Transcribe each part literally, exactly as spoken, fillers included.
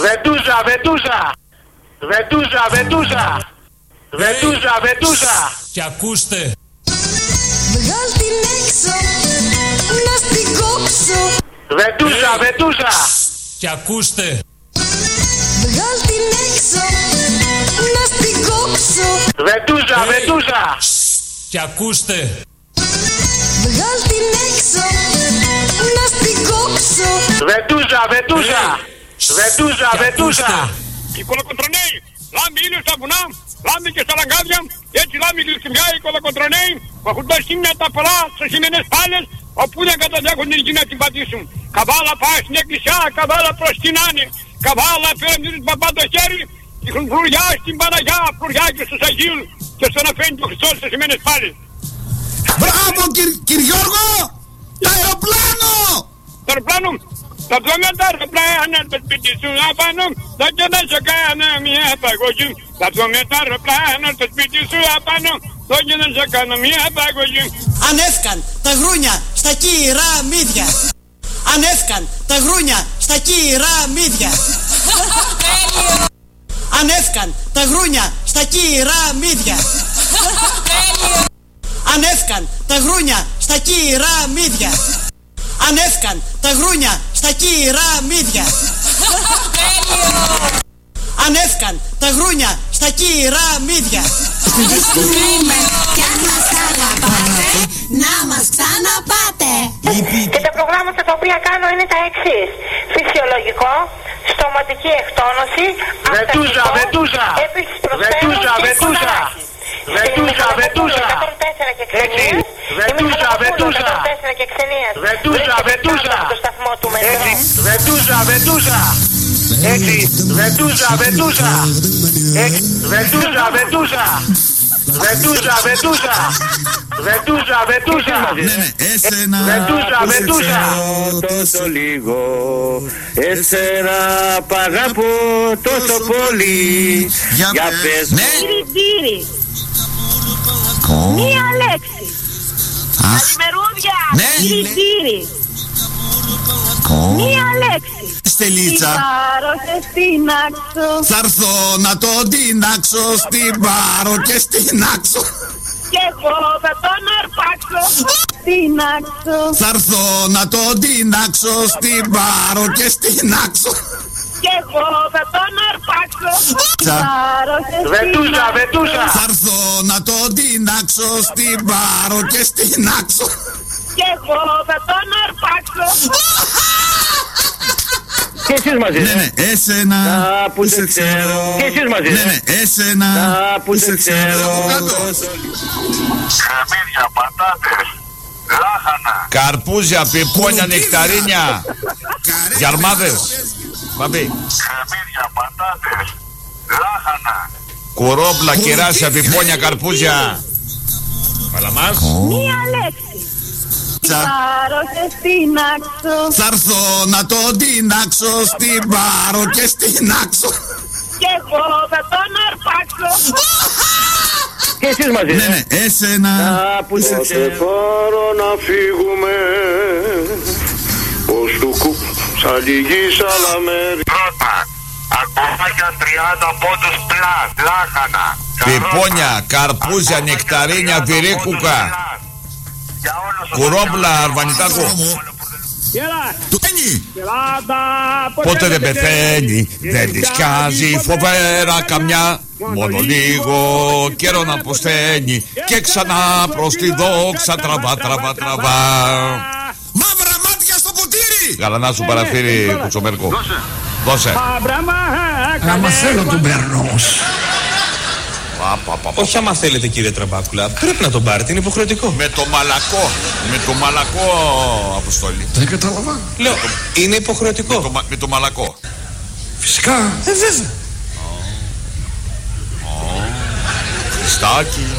Βετούζα, βετούζα. Βετούζα, βετούζα. Βετούζα, βετούζα. Και ακούστε. Βγάλ την έξω, να στην κόψω. Βετούζα, βετούζα. Και ακούστε. Βγάλ την έξω, να στην κόψω. Βετούζα, βετούζα. Και ακούστε. Βγάλ την έξω, να στην κόψω. Βετούζα, βετούζα. Βετούζα, βετούζα. Οι κολοκοντρονέοι, λάμπει ήλιο στα βουνά, λάμπει και στα λαγκάδια, και έτσι λάμπει γλυκυμιά οι κολοκοντρονέοι, που έχουν τα σύμνα τα πολλά σε σημερινές πάλες, όπου δεν καταδέχουν την γη να την πατήσουν. Καβάλα πάει στην εκκλησιά, καβάλα προσκυνάνε, καβάλα φέρνει τον παπά το χέρι, έχουν φλουριά στην Παναγιά, φλουριά και στους Αγίους, και στον αφήνει το Χριστός σε σημερινές πάλες. Μπράβο κύριε Γιώργο! Το αεροπλάνο! Το αεροπλάνο! Τα δούμε τα αεροπλάνα στο σπίτι σου απάνω, θα και να σε κάνω μια απαγωγή. Τα δούμε τα αεροπλάνα στο σπίτι σου απάνω, θα και να σε κάνω μια απαγωγή. Ανέφκαν τα γρούνια στα κύρα μύδια. Ανέφκαν τα γρούνια στα κύρα μύδια. Ανέφκαν τα γρούνια στα κύρα μύδια. Ανέφκαν τα γρούνια στα κύρα μύδια. Ανέφκαν τα γρούνια στα κύρα μύδια. Ανέφκαν τα γρούνια στα κύρα μύδια. Ευχαριστούμε κι αν μας αγαπάτε, να μας ξαναπάτε. Και τα προγράμματα τα οποία κάνω είναι τα εξής: φυσιολογικό, στοματική εκτόνωση, Βετούζα, βετούζα. επίσης προσφέρω Βετούζα, και βετούζα. κολαράκι. Βετούζα, βετούζα. εκατόν τέσσερα και ξενίες. Βετούζα, βετούζα. εκατόν τέσσερα και ξενίες. Βετούζα, βετούζα. Το σταθμό του μετρό. Βετούζα, βετούζα. Έτσι, βετούζα, βετούζα. Έτσι, βετούζα, βετούζα. Βετούζα, βετούζα. Βετούζα, βετούζα. Ναι, ναι, εσένα Βετούζα, που σε βετούζα. ξέρω τόσο λίγο, εσένα π' αγαπώ τόσο πολύ. Για Για πες. πες Ναι. Κύριε, Ω. μία λέξη. Ας. Καλημερούδια. Ναι. Κύριε, Ω. μία λέξη. Στελίτσα. Πάρω και στην άξο. Θα έρθω να τον τεινάξω, στην πάρω και στην άξω. Και εγώ θα τον αρπάξω. Στην άξο. Θα έρθω να τον τεινάξω, στην πάρω και στην άξω. Και εγώ θα τον αρπάξω. Τσα. Πάρω και στην Βετούζα, άξο. βετούζα. Θα έρθω να τον τεινάξω, στην πάρω και στην άξω. Και εγώ θα τον αρπάξω. Και εσείς μαζί. Ναι, ναι, εσένα Α, που σε ξέρω. Και εσείς μαζί. Ναι, ναι, εσένα Α, που σε ξέρω. Χαμίδια, πατάτες, λάχανα. Καρπούζια, πιπόνια, νεκταρίνια. Γιαρμάδες. Παπί. Χαμίδια, πατάτες, λάχανα. Κουρόπλα, κεράσια, πιπόνια, καρπούζια. Παλαμάς. Μία λέξη. Τσα. Πάρω και στην άξο. Θα έρθω να τον τεινάξω, στην πάρω και στην άξω. Και εγώ θα τον αρπάξω. Και εσείς μαζί. Ναι, ναι, εσένα Α, που σε ξέρω. Πάρω να φύγουμε ως του κου σαν λυγή σαλαμέρι. Πρώτα, ακόμα για τριάντα πόντους πλάς, λάχανα. Πιπόνια, καρπούζια, νεκταρίνια, πυρίκουκα. Κουρόπλα, αρβανιτάκο. του πένι. Πότε δεν πεθαίνει, δεν τη σκιάζει φοβέρα καμιά. Μόνο λίγο καιρό να αποσταίνει και ξανά προς τη δόξα τραβά, τραβά, τραβά. Μαύρα μάτια στο ποτήρι. Γαλανά σου παραθύρι, Κουτσομέρκο. Δώσε. Άμα θέλω τον παίρνω. Όχι άμα θέλετε κύριε Τραμπάκουλα, πρέπει να τον πάρετε, είναι υποχρεωτικό. Με το μαλακό, με το μαλακό, Αποστόλη. Δεν καταλαβαίνω. Λέω, είναι υποχρεωτικό. Με το, μα- με το μαλακό. Φυσικά. Ε, βέβαια. Χριστάκι.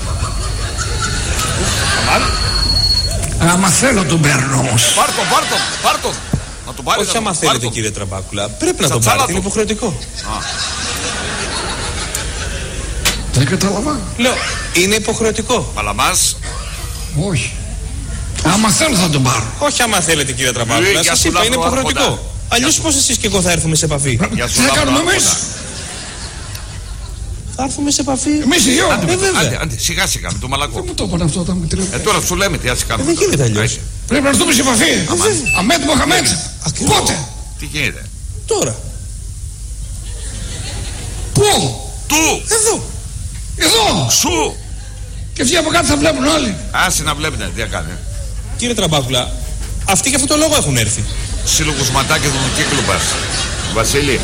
Άμα θέλω τον παίρνω όμως. Πάρ' τον, πάρ' τον, πάρ' τον. Να τον πάρεις. Όχι άμα πάρ' θέλετε τον. κύριε Τραμπάκουλα, πρέπει να Σαν τον τσάλα πάρετε, είναι του. υποχρεωτικό. Δεν καταλαβαίνω. Λέω, είναι υποχρεωτικό. Παλαμάς. Όχι. Άμα θέλω θα τον πάρω. Όχι άμα θέλετε κύριε Ε, Τραμπάκουλα, για σας σου είπα είναι λάβω υποχρεωτικό. άρχοντα. Αλλιώς πώς εσείς και εγώ θα έρθουμε σε επαφή? Τι θα κάνουμε εμείς? Θα έρθουμε σε επαφή. Εμείς οι δυο. Άντε, άντε, άντε, σιγά σιγά με το μαλακό. Δεν μου το είπαν αυτό όταν μου τρίβει. Ε, τώρα σου λέμε τι ας κάνουμε. Δεν γίνεται αλλιώς. Πρέπει να έρθουμε σε επαφή. Αμέτ Μοχαμέτ. Πότε? Τι γίνεται? Τώρα. Πού? Του! Εδώ. Εδώ. Σου! Και αυτοί από κάτω θα βλέπουν όλοι. Άσε να βλέπετε τι θα κάνει. Κύριε Τραμπάκουλα, αυτοί και αυτό το λόγο έχουν έρθει. Σύλλογος ματάκια του κύκλου πας. Βασίλη.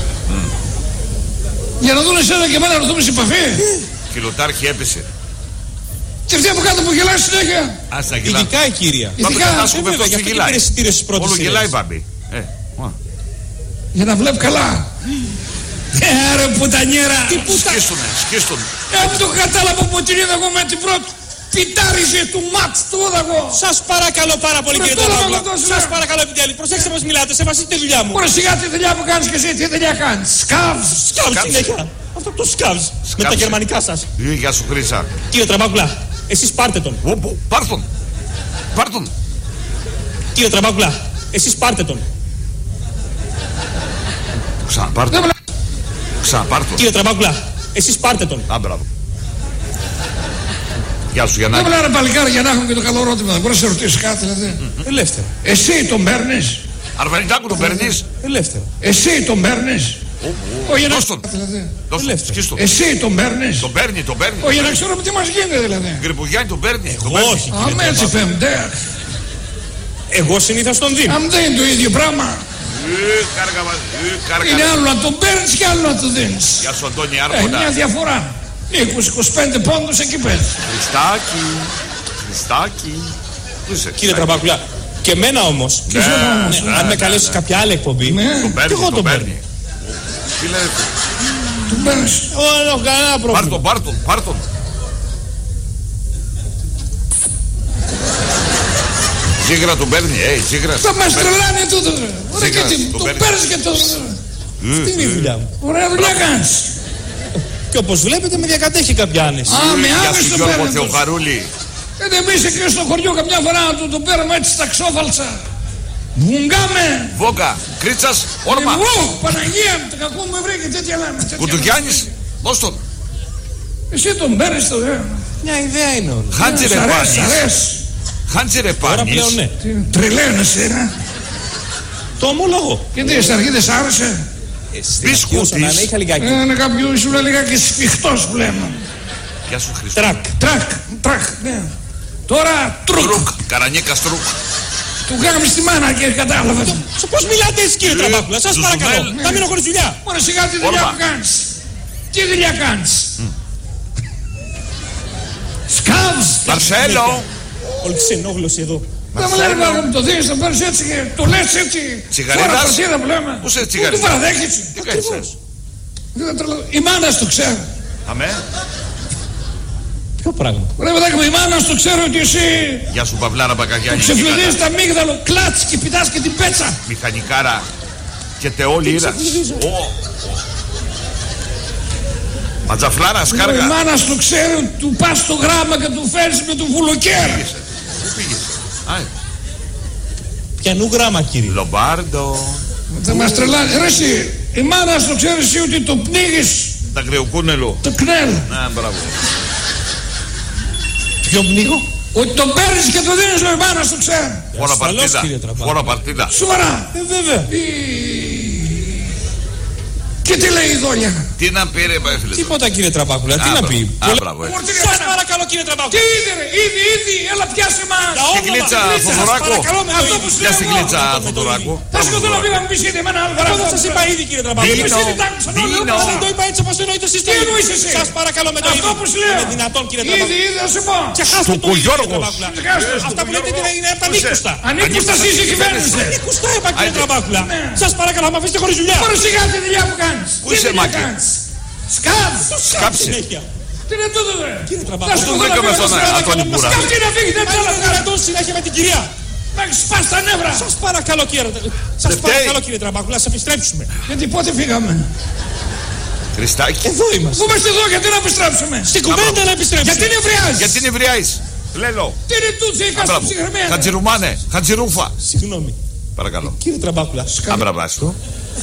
Για να δουν εσένα και εμένα να έρθουμε σε επαφή. Κιλοτάρχη έπεσε. Και αυτοί από κάτω που γελάει συνέχεια. Άσε να γελάει. Ειδικά η κύρια. Ειδικά. Όλο γελάει μπάμπη. Ε, για να βλέπει καλά. Ε, ρε πουτανιέρα. Τι πουτα... Σκίστουνε, σκίστουνε. Ε, μου το κατάλαβα που την είδα εγώ με την πρώτη. Πιτάριζε του ματ του είδα. Σας παρακαλώ πάρα πολύ κύριε Τραμπάκουλα. Σας παρακαλώ επιτέλει. Προσέξτε πως μιλάτε, σεβαστείτε τη δουλειά μου. Ωραία, σιγά τη δουλειά που κάνεις και εσύ, τι δουλειά κάνεις? Σκάβς. Σκάβς συνέχεια. Αυτό το σκάβς. Με τα γερμανικά σας. Γεια σου Χρύσα. Κύριε Τραμπάκουλα, εσείς πάρτε τον. Όπου, πάρ' τον. Πάρ' τον. Κύριε Τραμπάκουλα, εσείς πάρτε τον. Ξαναπάρ' τον. Ξαναπάρ' τον. Κύριε Τραμπάκουλα, εσείς πάρτε τον. Α, μπράβο. Γεια σου Γιαννάκη. Δεν μιλάνε παλικάρι για να έχουν και το καλό ερώτημα. Δεν μπορείς να σε ρωτήσεις κάτι δηλαδή. Ελεύθερο. Εσύ τον παίρνεις? Αρβανιτάκου τον παίρνεις? Ελεύθερο. Εσύ τον παίρνεις? Όχι, δώσ' τον. Δώσ' τον, σκίστο. Εσύ τον παίρνεις? Τον παίρνει, τον παίρνει. Όχι, να ξέρω τι μας γίνεται δηλαδή. Γκρυπογιάννη τον παίρνει. Εγώ όχι. Αμέ έτσι πέμπτε. Εγώ συνήθως τον δίνω. Αν δεν είναι το ίδιο πράγμα. Είναι άλλο να τον παίρνεις και άλλο να τον δίνεις. Γεια σου Αντώνη Έχει Άρχοντα. μια διαφορά. είκοσι με είκοσι πέντε πόντους εκεί πέρα. Χριστάκι. Χριστάκι. Πού είσαι? Κύριε Τραμπάκουλα, και εμένα όμως. Και εσένα όμως. Αν με καλέσεις κάποια άλλη εκπομπή, Τον παίρνει, εγώ τον παίρνω. Τι λέτε? Τον παίρνεις? Εγώ δεν έχω κανένα Πάρ' πρόβλημα. τον, πάρ' τον, πάρ' τον. Ζήγρα τον παίρνει, ε, ζήγρα. Θα μας τρελάνε τούτο. Ωραία και τι, τον παίρνεις και τον... Αυτή είναι η δουλειά μου. Ωραία δουλειά κάνεις. Και όπως βλέπετε με διακατέχει κάποια άνεση. Α, με Γεια άμεση σου τον Γιώργο παίρνεις. Θεοχαρούλη. Ε, εμείς εκεί στο χωριό καμιά φορά να του τον παίρνουμε έτσι στα ξόφαλτσα. Βουγκάμε. Βόγκα, Κρίτσας, όρμα. Εγώ, Παναγία μου, το κακό μου βρήκε τέτοια λέμε. Κουτουγιάννης, δώσ' τον. Εσύ τον παίρνεις το δε. Μια ιδέα είναι όλο. Χάντζε ρε Σ' αρέσει, σ' πάνης. αρέσει. Χάντζε ρε Τώρα πάνης. πλέον ναι. Τρελαίνεσαι, ε. Το ομολογώ. Και τι, στην αρχή δεν σ' άρεσε? Στην αρχή όσο να είναι είχα λιγάκι. Είναι κάποιο ήσουν λιγάκι σφιχτός που λέμε. Γεια σου Χριστό. Τρακ. Τρακ, τρακ, ναι. Τώρα τρουκ. Τρουκ, καρανιέκα στρουκ. Του κάναμε στη μάνα και κατάλαβε. Σε πώς μιλάτε έτσι κύριε Τραμπάκουλα, σας παρακαλώ. Θα μείνω χωρίς δουλειά. Μόνο σιγά τη δουλειά Όρμα. που κάνεις. Τι δουλειά κάνεις? Σκάβς. Μαρσέλο. Όλη τη ενόγλωση εδώ. Δεν μου λένε να μου το δίνεις, το παίρνεις έτσι και το λες έτσι. Τσιγαρίδας. Φορά παρτίδα που λέμε. Πού είσαι Πού τσιγαρίδας? του παραδέχεσαι? Τι κάνεις έτσι? Δεν τρελα- Η μάνα σου το ξέρει. Αμέ. Ποιο πράγμα? Ρε παιδάκι μου, η μάνα σου το ξέρει ότι εσύ Γεια σου Παυλάρα Μπακαγιάννη. ξεφλουδίζεις τα αμύγδαλο, κλάτς και πηδάς και την πέτσα. Μηχανικάρα και τεόλη είδα. Ματζαφλάρα Η σκάργα. μάνα σου το ξέρει ότι του πας το γράμμα και του φέρεις με το βουλοκαίρ. Πού πήγες? Α, Πιανού γράμμα κύριε. Λομπάρντο. Θα μας τρελάνει. Ρε εσύ, η μάνα σου το ξέρει εσύ ότι το πνίγεις Τα γρεοκούνελο. το κνέλ. Να, μπράβο. Ποιο πνίγω? Ότι το παίρνεις και το δίνεις ο η μάνα σου το ξέρει. Φόρα Ασφαλώς, παρτίδα. κύριε Τραμπάκουλα. Φόρα παρτίδα. Σοβαρά. Ε, βέβαια. Και τι λέει η δόλια? Τι να πει ρε φίλε. Τίποτα κύριε Τραμπάκουλα, τι Α, να μπράβο. πει. Α, μπράβο, ε. Σας παρακαλώ κύριε Τι Τραμπάκουλα. είδε ρε, ήδη, ήδη, έλα πιάσε μας. Τα Στην όνομα, κλίτσα κλίτσα, σας Θοδωράκο. παρακαλώ με το Αυτό ίδιο. που σου Γεια λέω στην εγώ. κλίτσα με το Θοδωράκο. Θα σου θέλω να πει να μου πεις ήδη εμένα άλλο Εγώ γράμμα. σας είπα ήδη κύριε Τραμπάκουλα. Δίνω. Είπες ήδη, τ' άκουσα, ναι, Δίνω. λέω, Δεν το είπα έτσι όπως το εννοείτε εσείς το Τι ίδιο. εννοείς εσύ? Σας παρακαλώ με το Αυτό ίδιο. που σου λέω. Είναι δυνατόν κύριε Ήδη, Τραμπάκουλα. ήδη, θα σου πω. Ξεχάστε το ίδιο, Γιώργος. κύριε Τραμπάκουλα. Ξεχάστε το. Αυτά που λέτε είναι- είναι από τα νίκουστα. Ανήκουστα εσύ η κυβέρνηση. Νίκουστα είπα κύριε Άιντε. Τραμπάκουλα. Ναι. Σας παρακαλώ, με αφήσετε χωρίς δουλειά. Μόνο σιγά τη δουλειά που κάνεις. Πού Τι είσαι, δουλειά Μάκη? κάνεις? Σκάβς. Σκάψε. Συνέχεια. Τι είναι τούτο δε? Κύριε Θα Τραμπάκουλα. σου Τον πω να βρήκαμε φύγω στον στο Αντώνη σκάβ. Μπούρα. Σκάβ, τι να φύγει, δεν θέλω να κάνω. Δυνατόν συνέχεια με την κυρία. Να σπάς τα νεύρα. Σας παρακαλώ κύριε Σας Δεν παρακαλώ φταίει. κύριε Τραμπάκουλα, ας επιστρέψουμε. Γιατί πότε φύγαμε? Χριστάκι. Εδώ είμαστε. Πού είμαστε εδώ, γιατί να επιστρέψουμε? Στην κουβέντα να επιστρέψουμε. Γιατί νευριάζεις? Γιατί νευριάζεις? Λέλο. Τι είναι τούτο, η κάστα Μπράβο. ψυχραμένη. Χατζηρουμάνε. Χατζηρούφα. Συγγνώμη. Παρακαλώ. Κύριε Τραμπάκουλα, Αμπραβάστο.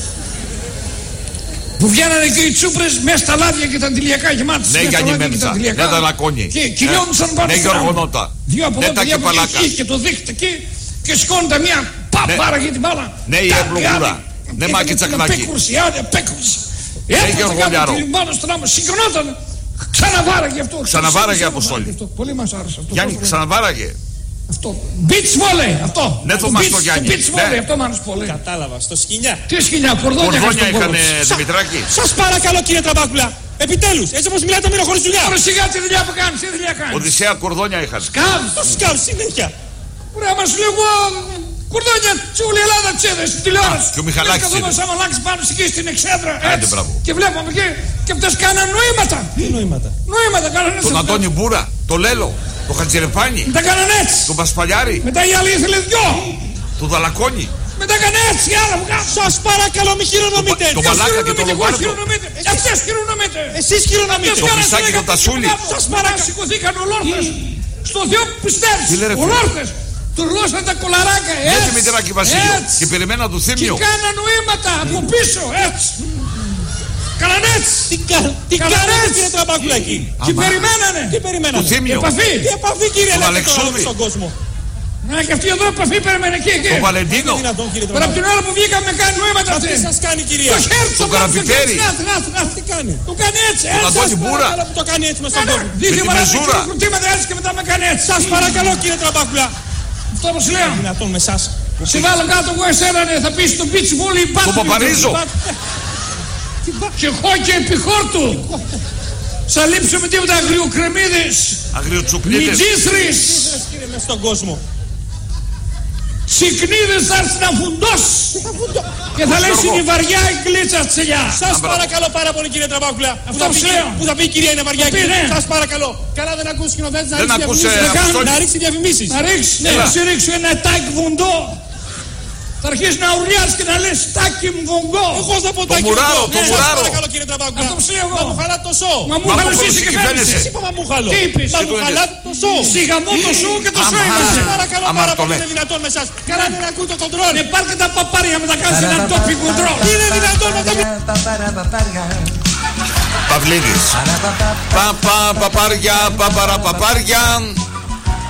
που βγαίνανε και οι τσούπρες μέσα στα λάδια και τα αντιλιακά γεμάτες. Ναι, Γιάννη ναι, τα λακώνει. Και κυλιόντουσαν πάνω ναι, στο Γεωργονότα. Δύο από ναι, εδώ, τα δύο από κεπαλάκα. εκεί και το δείχνετε εκεί και σηκώνεται μια παπάρα για την μπάλα. Ναι, η ευλογούρα. Ναι, μα και τσακνάκι. Απέκρουση, άλλη απέκρουση. Ναι, Γεωργολιάρο. Πάνω στον άμμο, συγκρονόταν. Ξαναβάραγε αυτό. Ξαναβάραγε, Αποστόλη. Πολύ μας άρεσε αυτό. Γιάννη, ξαναβάραγε. Αυτό. Beach volley, αυτό. Ναι, το μας το Γιάννη. Beach volley, αυτό μ' άρεσε πολύ. Κατάλαβα, στο σκοινιά. Τι σκοινιά, κορδόνια. Κορδόνια είχανε, Δημητράκη. Σας παρακαλώ, κύριε Τραμπάκουλα. Επιτέλους, έτσι όπως μιλάτε, μείνω χωρίς δουλειά. Τώρα σιγά τη δουλειά που κάνεις, τι δουλειά κάνεις. Οδυσσέα κορδόνια είχαν. Σκάβ, Το σκάβ συνέχεια. Ωραία, μας λέγω κορδόνια τη όλη Ελλάδα τσέδες στην τηλεόραση. Και ο Μιχαλάκης είδες. Καθόμαστε άμα αλλάξει πάνω εκεί στην εξέδρα. Άντε, μπράβο. Και βλέπαμε εκεί και αυτές κάναν νοήματα. Τι νοήματα. Νοήματα κάνανε. Τον Αντώνη Μπούρα, το Λέλο, το Χατζηρεπάνη, Τα κάναν έτσι. τον Πασπαλιάρη, Μετά η άλλη ήθελε δυο. τον Δαλακόνη, Μετά έκανε έτσι η άλλα που κάνουν. Σας παρακαλώ, μη χειρονομείτε. τον Παλάκα και τον Λομπάρτο. Αυτές χειρονομείτε. Εσείς χειρονομείτε. Το Χρυσάκη και τον Τασούλη. Σας παρακαλώ. Σηκωθήκαν ολόρθες. Στο Θεό που πιστεύεις. Τι λέει, ρε, φίλε. Ολόρθες. Τουρλώσαν τα κολαράκια. Ναι, Έτσι. Δημητράκη Βασίλειο. Έτσι. Και περιμέναν του Και Θήμιο. κάναν νοήματα από πίσω. Έτσι. Κάναν έτσι. Τι κα- Τι Καλά, κάνετε, έτσι. κύριε Τραμπάκουλα εκεί. Και περιμένανε. Τι περιμένατε. Το Θήμιο. Επαφή. Τι επαφή, κύριε, Τον λέτε Αλεξούδη. τώρα στον κόσμο. Να και αυτή εδώ επαφή περιμένε εκεί. εκεί. Τον Βαλεντίνο. Είναι δυνατόν, κύριε Τώρα από την Τραμπάκουλα. ώρα που βγήκαμε κάνει νοήματα Μα αυτή. τι σας κάνει, κυρία. Το χέρι του Τον Καραπιτέρη. Να, να, να. Τι κάνει. Το κάνει έτσι. Τον έτσι. Αντώνη Μπούρα. Παρακαλώ που το κάνει έτσι μες στον κόσμο. Δείχνει τη μαλάκα μεζούρα. και κρουτήματα έτσι και μετά με κάνει έτσι. Σας παρακαλώ, κύριε Τραμπάκουλα. Αυτό όπως λέω. Δυνατόν με εσάς. Σε βάλω κάτω εγώ εσένα ναι, θα πεις στο beach volley μπάσκετ. Τον Παπαρίζο. Και χόκκι επί χόρτου. Θα λείψουμε τίποτα αγριοκρεμίδες. Αγριοτσουκλίδες. Μιτζίστρες. Κύριε, μες στον κόσμο. Συκνίδες θα έρθει να φουντώσει. Και θα λέει είναι βαριά η γκλίτσα τσελιά. Σας παρακαλώ πάρα πολύ, κύριε Τραμπάκουλα. Που θα πει- ξέρω. Που θα πει η κυρία είναι βαριά πει, και ναι. σας παρακαλώ. Καλά δεν ακούσει σκηνοθέτης να Δεν ρίξει ακούσε, διαφημίσεις. Αποστόλη. Να ρίξει διαφημίσεις. Να ρίξει, Ναι. να σου ρίξω ένα τάκι βουντό. Θα αρχίσει να ουρλιάς και να λες τάκι μου βουντό. Εγώ θα πω Το τα μουράρο, το Σας μουράρο. παρακαλώ, κύριε Τραμπάκουλα. Αυτό ψήνω εγώ. Να μου χαλάτε το σο. Μα μου Μα χαλάς μου εσύ και συγκυβέρνησε. φαίνεσαι. Είπα μα μου χαλώ. Τι είπες? Μα Τι μου το χαλάτε το σο. Σιγαμό το σου και το σου Αμά. είμαστε. Σας παρακαλώ Αμά, πάρα το πολύ, λέει. είναι δυνατόν με εσάς. Καλά δεν ακούω το κοντρόλ. Ναι, πάρ' και τα παπάρια με τα κάνεις ένα τόπι κοντρόλ. Είναι δυνατόν να τα Παυλίδης. Παπα, παπάρια, παπαρα, παπάρια.